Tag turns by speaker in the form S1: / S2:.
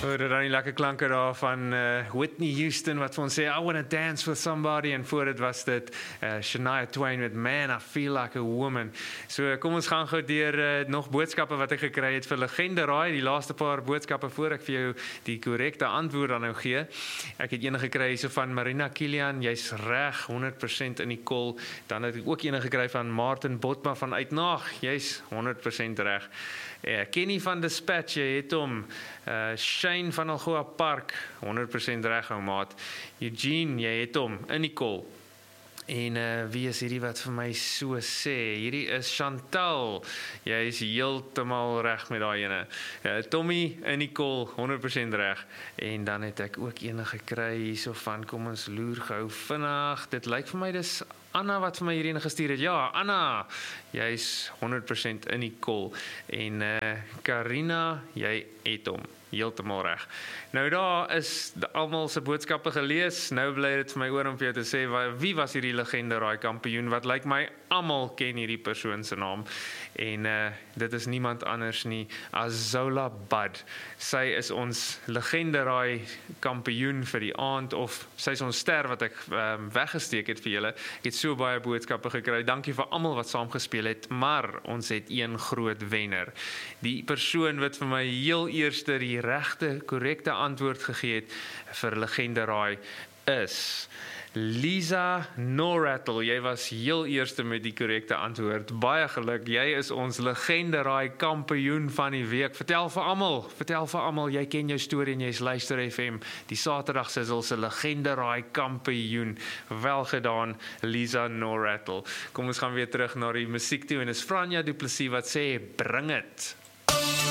S1: Hoorde dan die lekker klanke daar van Whitney Houston wat vir ons sê, I wanna dance with somebody, en voor dit was dit Shania Twain met Man, I Feel Like a Woman. So kom ons gaan gou deur nog boodskappe wat ek gekry het vir Legende Raai, die laaste paar boodskappe voor ek vir jou die korrekte antwoord dan nou gee. Ek het ene gekry so van Marina Kilian, jy's reg, 100% in die kol. Dan het ek ook ene gekry van Martin Botma van Uitnaag, jy's 100% reg. Kenny van Dispatch, jy het hom. Shane van Algoa Park, 100% reg, ou maat. Eugene, jy het hom, in die kol. En wie is hierdie wat vir my so sê? Hierdie is Chantal. Jy is heeltemal reg met daai ene. Tommy in die kol, 100% reg. En dan het ek ook ene gekry hierso van, kom ons loer gou vinnig. Dit lyk vir my dis Anna wat vir my hierdie gestuur het. Ja, Anna, jy's 100% in die kol. En Karina, jy het hom. Heeltemal reg. Nou daar is almal se boodskappe gelees. Nou bly dit vir my oor om vir jou te sê wie was hierdie Legende Raai kampioen wat lyk my almal ken hierdie persoon se naam. En dit is niemand anders nie as Zola Bud. Sy is ons Legende Raai kampioen vir die aand, of sy is ons ster wat ek weggesteek het vir julle. Ek het so baie boodskappe gekry. Dankie vir almal wat saam gespeel het, maar ons het een groot wenner. Die persoon wat vir my heel eerste die regte, korrekte antwoord gegee het vir Legende Raai is Lisa Norrattle. Jy was heel eerste met die korrekte antwoord. Baie geluk, jy is ons Legende Raai kampioen van die week. Vertel vir almal, jy ken jou storie en jy's Luister FM, die Saterdag sizzle se Legende Raai kampioen. Wel gedaan, Lisa Norrattle. Kom ons gaan weer terug na die musiek toe, en is Franja Du Plessis wat sê, bring het.